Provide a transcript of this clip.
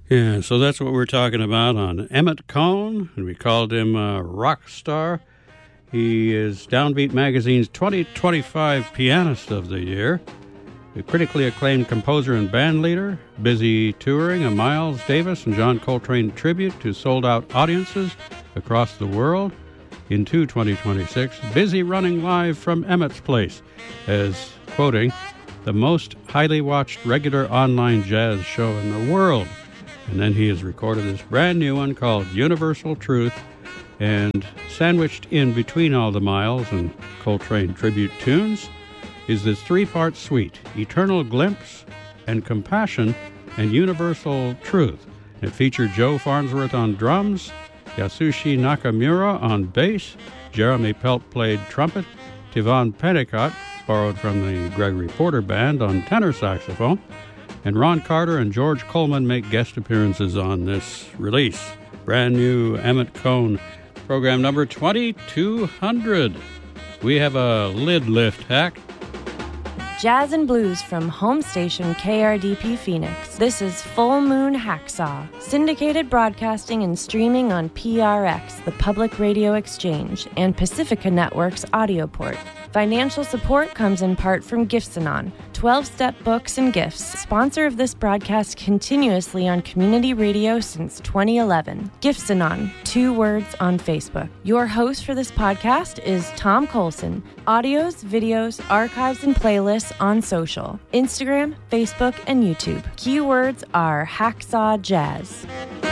Yeah, so that's what we're talking about on Emmett Cohn, and we called him a rock star. He is Downbeat Magazine's 2025 Pianist of the Year, a critically acclaimed composer and band leader, busy touring a Miles Davis and John Coltrane tribute to sold-out audiences across the world. Into 2026, busy running live from Emmett's Place as, quoting, the most highly watched regular online jazz show in the world. And then he has recorded this brand new one called Universal Truth, and sandwiched in between all the Miles and Coltrane tribute tunes is this three-part suite, Eternal Glimpse and Compassion and Universal Truth. It featured Joe Farnsworth on drums, Yasushi Nakamura on bass, Jeremy Pelt played trumpet, Tivon Pennicott, borrowed from the Gregory Porter Band, on tenor saxophone, and Ron Carter and George Coleman make guest appearances on this release. Brand new Emmett Cohn, program number 2200. We have a lid lift hack. Jazz and blues from home station KRDP Phoenix. This is Full Moon Hacksaw, syndicated broadcasting and streaming on PRX, the Public Radio Exchange, and Pacifica Network's Audioport. Financial support comes in part from Gifts-Anon, 12-step books and gifts, sponsor of this broadcast continuously on community radio since 2011. Gifts-Anon, 2 words on Facebook. Your host for this podcast is Tom Colson. Audios, videos, archives, and playlists on social, Instagram, Facebook, and YouTube. Keywords are Hacksaw Jazz.